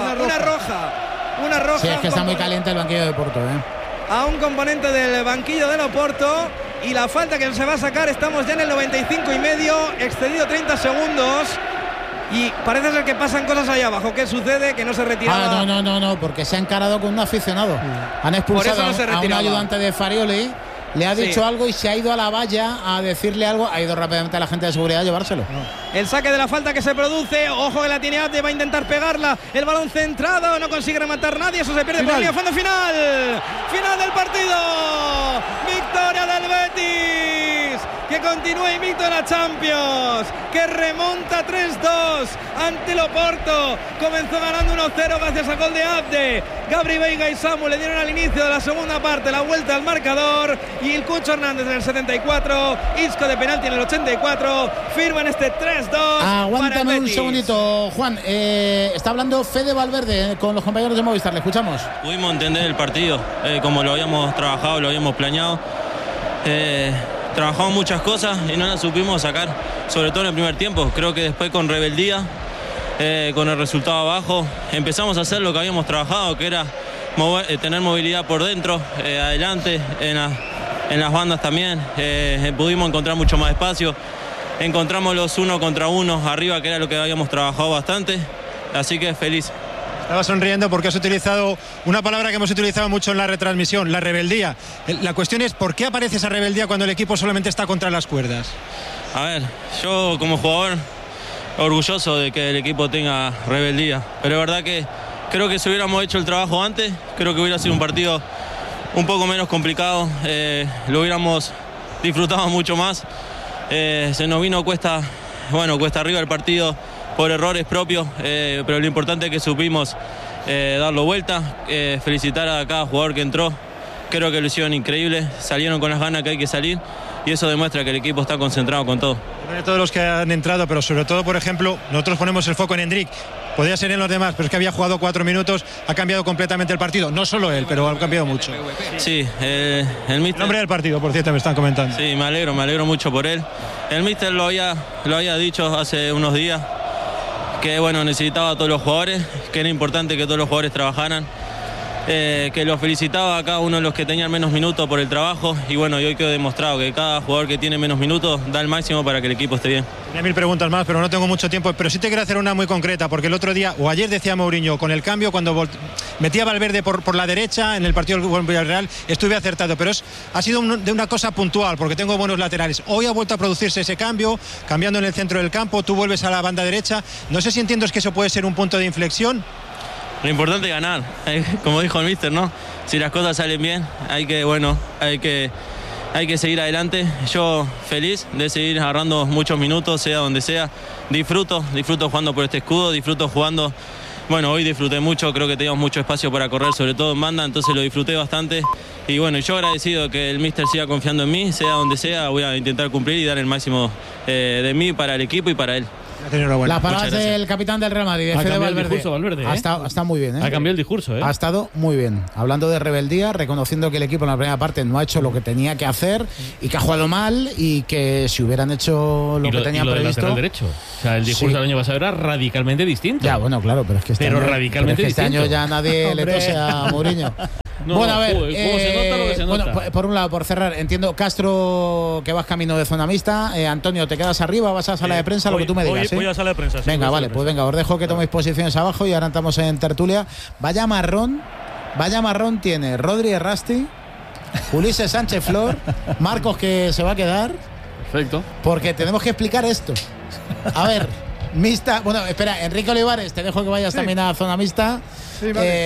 Una roja. Sí, es que está muy caliente el banquillo del Oporto, a un componente del banquillo del Oporto. Y la falta que se va a sacar, estamos ya en el 95 y medio, excedido 30 segundos. Y parece ser que pasan cosas ahí abajo. ¿Qué sucede? Que no se retiraba. No, porque se ha encarado con un aficionado. Han expulsado a un ayudante de Farioli, le ha dicho algo y se ha ido a la valla a decirle algo. Ha ido rápidamente a la gente de seguridad a llevárselo. El saque de la falta que se produce. Ojo que la tiene Abde, va a intentar pegarla. El balón centrado, no consigue rematar nadie. Eso se pierde por el fondo final. Final del partido. Victoria del Betis, que continúa invicto en la Champions, que remonta 3-2 ante el Oporto. Comenzó ganando 1-0 gracias al gol de Abde. Gabri Veiga y Samu le dieron al inicio de la segunda parte la vuelta al marcador. Y el Cucho Hernández en el 74, Isco de penalti en el 84, firman este 3-2. Aguántame un segundito, Juan. Está hablando Fede Valverde con los compañeros de Movistar. Le escuchamos. Pudimos entender el partido como lo habíamos trabajado, lo habíamos planeado. Trabajamos muchas cosas y no las supimos sacar, sobre todo en el primer tiempo. Creo que después con rebeldía, con el resultado abajo, empezamos a hacer lo que habíamos trabajado, que era tener movilidad por dentro, adelante, en las bandas también. Pudimos encontrar mucho más espacio. Encontramos los 1 contra 1 arriba, que era lo que habíamos trabajado bastante. Así que feliz. Estaba sonriendo porque has utilizado una palabra que hemos utilizado mucho en la retransmisión, la rebeldía. La cuestión es, ¿por qué aparece esa rebeldía cuando el equipo solamente está contra las cuerdas? A ver, yo como jugador orgulloso de que el equipo tenga rebeldía, pero es verdad que creo que si hubiéramos hecho el trabajo antes, creo que hubiera sido un partido un poco menos complicado, lo hubiéramos disfrutado mucho más. Se nos vino cuesta arriba el partido por errores propios, pero lo importante es que supimos darlo vuelta. Felicitar a cada jugador que entró, creo que lo hicieron increíble, salieron con las ganas que hay que salir y eso demuestra que el equipo está concentrado con todo. De todos los que han entrado, pero sobre todo, por ejemplo, nosotros ponemos el foco en Endrick. Podría ser en los demás, pero es que había jugado 4 minutos, ha cambiado completamente el partido. No solo él, pero ha cambiado mucho. Sí, el míster... nombre del partido, por cierto, me están comentando. Sí, me alegro mucho por él. El míster lo había dicho hace unos días, que necesitaba a todos los jugadores, que era importante que todos los jugadores trabajaran. que los felicitaba a cada uno de los que tenían menos minutos por el trabajo y bueno, y hoy quedó demostrado que cada jugador que tiene menos minutos da el máximo para que el equipo esté bien. Tenía 1000 preguntas más, pero no tengo mucho tiempo, pero sí te quiero hacer una muy concreta, porque el otro día, o ayer decía Mourinho, con el cambio, cuando metía a Valverde por la derecha en el partido del Villarreal, estuve acertado, pero ha sido de una cosa puntual, porque tengo buenos laterales. Hoy ha vuelto a producirse ese cambio, cambiando en el centro del campo, tú vuelves a la banda derecha, no sé si entiendes que eso puede ser un punto de inflexión. Lo importante es ganar, como dijo el míster, ¿no? Si las cosas salen bien, hay que seguir adelante. Yo feliz de seguir agarrando muchos minutos, sea donde sea. Disfruto jugando por este escudo, disfruto jugando. Bueno, hoy disfruté mucho, creo que teníamos mucho espacio para correr, sobre todo en banda, entonces lo disfruté bastante. Y bueno, yo agradecido que el míster siga confiando en mí, sea donde sea, voy a intentar cumplir y dar el máximo de mí para el equipo y para él. Las palabras del capitán del Real Madrid, de Fede Valverde. Ha estado muy bien. Ha cambiado el discurso. Ha estado muy bien. Hablando de rebeldía, reconociendo que el equipo en la primera parte no ha hecho lo que tenía que hacer y que ha jugado mal y que si hubieran hecho lo que tenían previsto. Del lateral derecho. O sea, el discurso del año pasado era radicalmente distinto. Ya, bueno, claro, pero es que este año ya nadie le tose a Mourinho. No, bueno, a ver, ¿cómo se nota lo que se nota? Bueno, por un lado, por cerrar, entiendo, Castro, que vas camino de zona mixta. Antonio, ¿te quedas arriba? ¿Vas a sala de prensa? Lo que tú me digas. Voy a sala de prensa. Venga, vale, pues venga, os dejo que toméis posiciones abajo y ahora estamos en tertulia. Vaya marrón tiene Rodri Errasti, Ulises Sánchez Flor, Marcos, que se va a quedar. Perfecto. Porque tenemos que explicar esto. A ver, mixta. Bueno, espera, Enrique Olivares, te dejo que vayas también a zona mixta. Sí,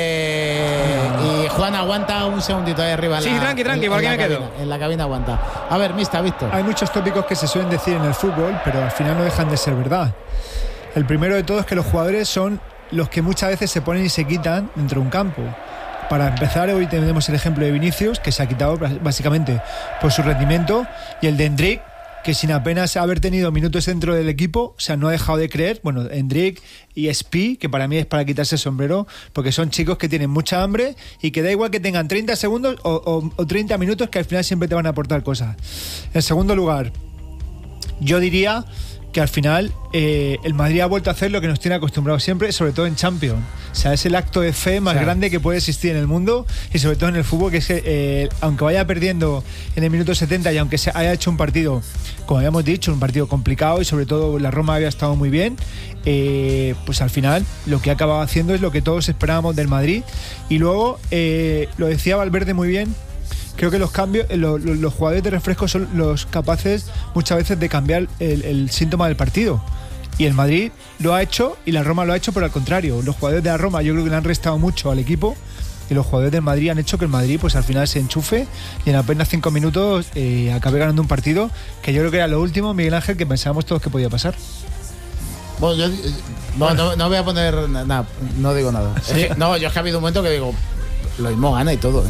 vale. Y Juan, aguanta un segundito ahí arriba. Sí, tranqui, ¿por qué me quedo? En la cabina aguanta. A ver, mixta, Víctor. Hay muchos tópicos que se suelen decir en el fútbol, pero al final no dejan de ser verdad. El primero de todo es que los jugadores son los que muchas veces se ponen y se quitan dentro de un campo. Para empezar, hoy tenemos el ejemplo de Vinicius, que se ha quitado básicamente por su rendimiento, y el de Endrick, que sin apenas haber tenido minutos dentro del equipo, o sea, no ha dejado de creer. Bueno, Endrick y Spi, que para mí es para quitarse el sombrero, porque son chicos que tienen mucha hambre y que da igual que tengan 30 segundos o 30 minutos, que al final siempre te van a aportar cosas. En segundo lugar, yo diría que al final el Madrid ha vuelto a hacer lo que nos tiene acostumbrados siempre, sobre todo en Champions. O sea, es el acto de fe más grande que puede existir en el mundo y sobre todo en el fútbol, que es que aunque vaya perdiendo en el minuto 70 y aunque se haya hecho un partido, como habíamos dicho, un partido complicado y sobre todo la Roma había estado muy bien, pues al final lo que ha acabado haciendo es lo que todos esperábamos del Madrid. Y luego, lo decía Valverde muy bien, creo que los cambios, los jugadores de refresco son los capaces muchas veces de cambiar el síntoma del partido. Y el Madrid lo ha hecho y la Roma lo ha hecho, pero al contrario. Los jugadores de la Roma yo creo que le han restado mucho al equipo y los jugadores del Madrid han hecho que el Madrid pues al final se enchufe y en apenas 5 minutos acabe ganando un partido que yo creo que era lo último, Miguel Ángel, que pensábamos todos que podía pasar. Bueno, no voy a poner nada, no digo nada. ¿Sí? Yo es que ha habido un momento que digo, lo mismo gana y todo,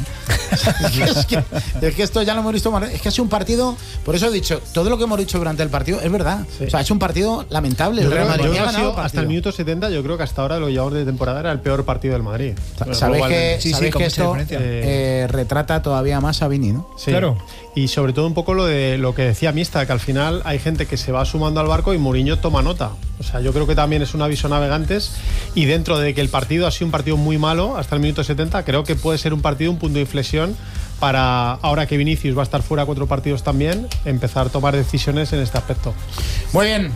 es que esto ya lo hemos visto más. Es que ha sido un partido, por eso he dicho, todo lo que hemos dicho durante el partido es verdad. Sí. O sea, ha hecho un partido lamentable. El Real Madrid ha ganado hasta el minuto 70. Yo creo que hasta ahora lo que llevamos de temporada era el peor partido del Madrid. Sabéis que esto retrata todavía más a Vini, ¿no? Sí, claro. Y sobre todo un poco lo que decía Mista, que al final hay gente que se va sumando al barco y Mourinho toma nota. O sea, yo creo que también es un aviso a navegantes, y dentro de que el partido ha sido un partido muy malo hasta el minuto 70, creo que puede ser un punto de inflexión para, ahora que Vinicius va a estar fuera 4 partidos también, empezar a tomar decisiones en este aspecto. Muy bien,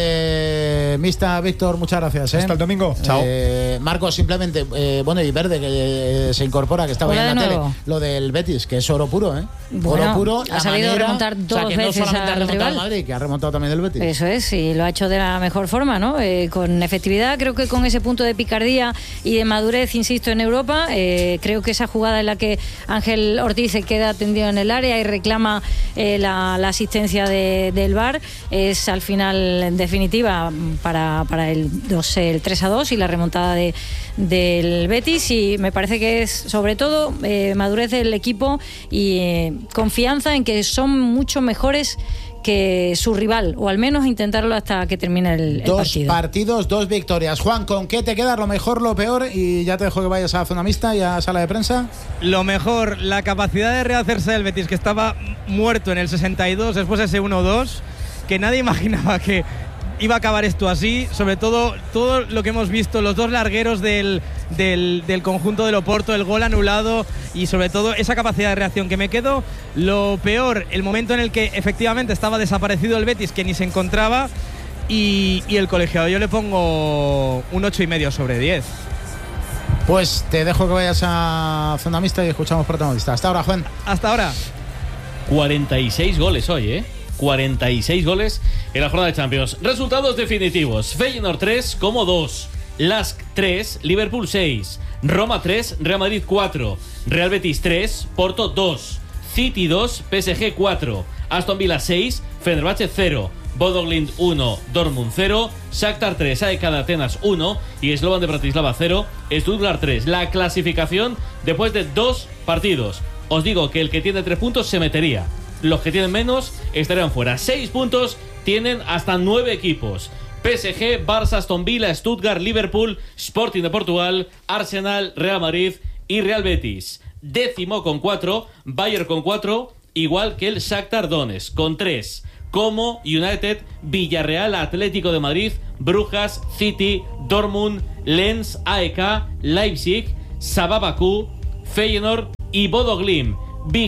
Mista, Víctor, muchas gracias. Hasta el domingo. Chao. Marcos, simplemente, bueno, y Verde, que se incorpora, que estaba ahí en la tele, lo del Betis, que es oro puro, Bueno, oro puro. Ha salido a remontar 2 veces no solamente al ha remontado rival. al Madrid, que ha remontado también el Betis. Eso es, y lo ha hecho de la mejor forma, ¿no? Con efectividad, creo que con ese punto de picardía y de madurez, insisto, en Europa. Creo que esa jugada en la que Ángel Ortiz se queda tendido en el área y reclama la asistencia del VAR es al final, en definitiva, para el 3-2 y la remontada del Betis, y me parece que es sobre todo madurez del equipo y confianza en que son mucho mejores que su rival, o al menos intentarlo hasta que termine el partido. 2 partidos, 2 victorias. Juan, ¿con qué te queda? ¿Lo mejor, lo peor? Y ya te dejo que vayas a la zona mixta y a sala de prensa. Lo mejor, la capacidad de rehacerse del Betis, que estaba muerto en el 62 después de ese 1-2, que nadie imaginaba que iba a acabar esto así, sobre todo lo que hemos visto, los dos largueros del conjunto del Oporto, el gol anulado y sobre todo esa capacidad de reacción. Que me quedo lo peor, el momento en el que efectivamente estaba desaparecido el Betis, que ni se encontraba, y el colegiado. Yo le pongo un 8,5 sobre 10. Pues te dejo que vayas a zona mixta y escuchamos protagonistas. Hasta ahora, Juan. Hasta ahora. 46 goles hoy, 46 goles en la jornada de Champions. Resultados definitivos: Feyenoord 3, Como 2, Lask 3, Liverpool 6, Roma 3, Real Madrid 4, Real Betis 3, Porto 2, City 2, PSG 4, Aston Villa 6, Fenerbahce 0, Bodo Glimt 1, Dortmund 0, Shakhtar 3, AEK de Atenas 1 y Slovan de Bratislava 0, Stuttgart 3. La clasificación después de 2 partidos. Os digo que el que tiene 3 puntos se metería. Los que tienen menos estarían fuera. 6 puntos tienen hasta 9 equipos: PSG, Barça, Aston Villa, Stuttgart, Liverpool, Sporting de Portugal, Arsenal, Real Madrid y Real Betis. 10º con 4, Bayern con 4, igual que el Shakhtar Donetsk con 3. Como United, Villarreal, Atlético de Madrid, Brujas, City, Dortmund, Lens, AEK, Leipzig, Sabah Bakú, Feyenoord y Bodo Glimt.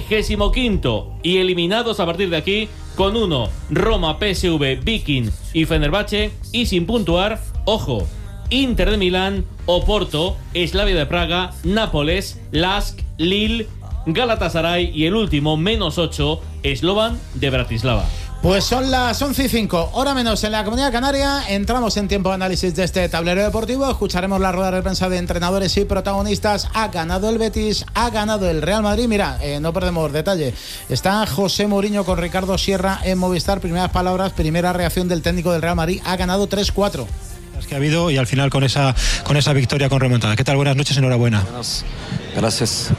25º y eliminados a partir de aquí con 1, Roma, PSV, Viking y Fenerbahce, y sin puntuar, ojo, Inter de Milán, Oporto, Slavia de Praga, Nápoles, Lask, Lille, Galatasaray y el último, -8, Slovan de Bratislava. Pues son las 11:05, hora menos en la Comunidad Canaria. Entramos en tiempo de análisis de este tablero deportivo. Escucharemos la rueda de prensa de entrenadores y protagonistas. Ha ganado el Betis, ha ganado el Real Madrid. Mira, no perdemos detalle. Está José Mourinho con Ricardo Sierra en Movistar. Primeras palabras, primera reacción del técnico del Real Madrid. Ha ganado 3-4. Las que ha habido y al final con esa victoria con remontada. ¿Qué tal? Buenas noches, enhorabuena. Gracias.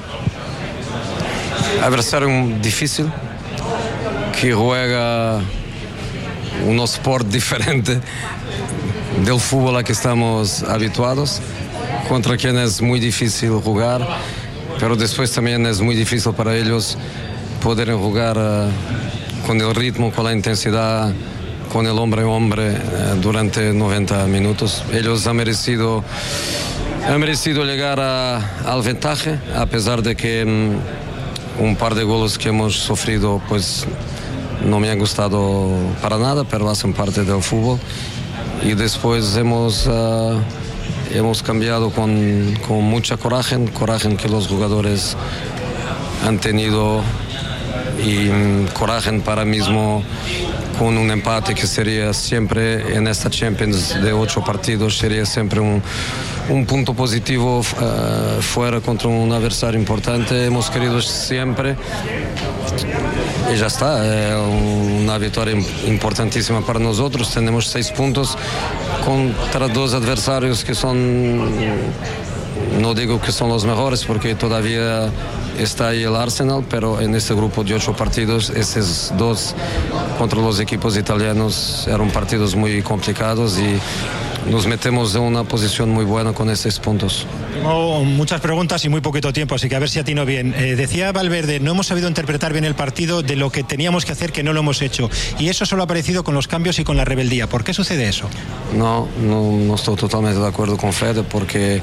Adversario difícil, que juega un sport diferente del fútbol a que estamos habituados, contra quien es muy difícil jugar, pero después también es muy difícil para ellos poder jugar con el ritmo, con la intensidad, con el hombre a hombre durante 90 minutos. Ellos han merecido llegar al ventaja, a pesar de que un par de goles que hemos sufrido pues no me han gustado para nada, pero hacen parte del fútbol. Y después hemos cambiado con mucha coraje que los jugadores han tenido, y coraje para mismo con un empate que sería siempre en esta Champions de 8 partidos, sería siempre un punto positivo fuera contra un adversario importante. Hemos querido siempre y ya está, una victoria importantísima para nosotros. Tenemos 6 puntos contra 2 adversarios que son, no digo que son los mejores porque todavía está ahí el Arsenal, pero en este grupo de 8 partidos, esos 2 contra los equipos italianos eran partidos muy complicados y nos metemos en una posición muy buena con estos puntos. Tengo muchas preguntas y muy poquito tiempo, así que a ver si atino bien. Decía Valverde, no hemos sabido interpretar bien el partido, de lo que teníamos que hacer que no lo hemos hecho, y eso solo ha aparecido con los cambios y con la rebeldía. ¿Por qué sucede eso? No estoy totalmente de acuerdo con Fede, porque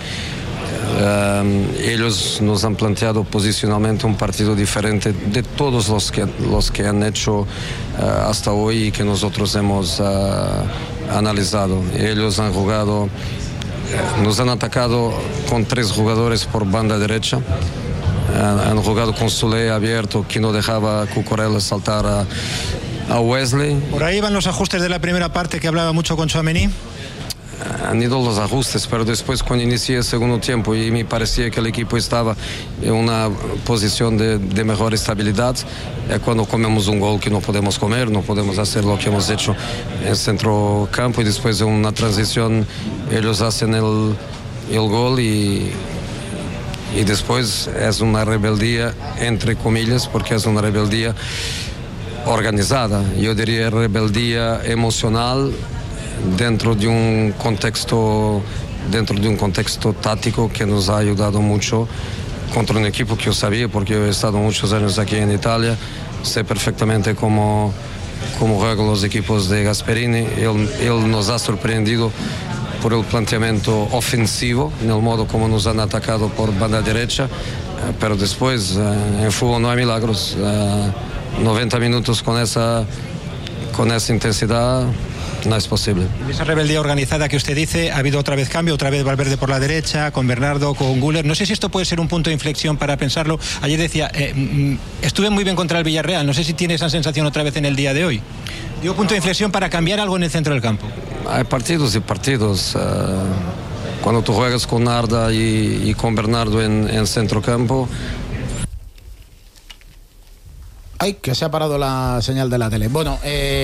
ellos nos han planteado posicionalmente un partido diferente de todos los que han hecho hasta hoy y que nosotros hemos analizado. Ellos han jugado, nos han atacado con 3 jugadores por banda derecha, han jugado con Soulé abierto, que no dejaba a Cucurella saltar a Wesley. Por ahí van los ajustes de la primera parte que hablaba mucho con Tchouaméni. Han ido los ajustes, pero después cuando inicié el segundo tiempo y me parecía que el equipo estaba en una posición de mejor estabilidad, cuando comemos un gol que no podemos comer, no podemos hacer lo que hemos hecho en el centro campo, y después de una transición ellos hacen el gol y después es una rebeldía, entre comillas, porque es una rebeldía organizada, yo diría rebeldía emocional, dentro de un contexto táctico que nos ha ayudado mucho contra un equipo que yo sabía, porque yo he estado muchos años aquí en Italia, sé perfectamente cómo cómo juegan los equipos de Gasperini. Él nos ha sorprendido por el planteamiento ofensivo, en el modo como nos han atacado por banda derecha, pero después en fútbol no hay milagros. 90 minutos con esa intensidad no es posible. En esa rebeldía organizada que usted dice, ha habido otra vez cambio, otra vez Valverde por la derecha, con Bernardo, con Güler. No sé si esto puede ser un punto de inflexión para pensarlo. Ayer decía, estuve muy bien contra el Villarreal, no sé si tiene esa sensación otra vez en el día de hoy. Digo, punto de inflexión para cambiar algo en el centro del campo. Hay partidos y partidos. Cuando tú juegas con Arda y con Bernardo en centro campo. Ay, que se ha parado la señal de la tele. Bueno,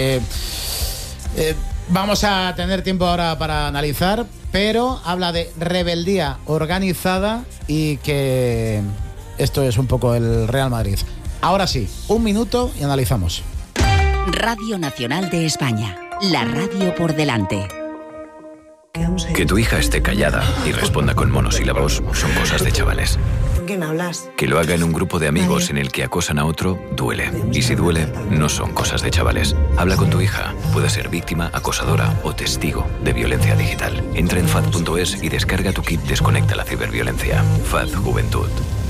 vamos a tener tiempo ahora para analizar, pero habla de rebeldía organizada y que esto es un poco el Real Madrid. Ahora sí, 1 minuto y analizamos. Radio Nacional de España, la radio por delante. Que tu hija esté callada y responda con monosílabos son cosas de chavales. ¿Con quién hablas? Que lo haga en un grupo de amigos en el que acosan a otro, duele. Y si duele, no son cosas de chavales. Habla con tu hija. Puede ser víctima, acosadora o testigo de violencia digital. Entra en FAD.es y descarga tu kit Desconecta la ciberviolencia. FAD Juventud.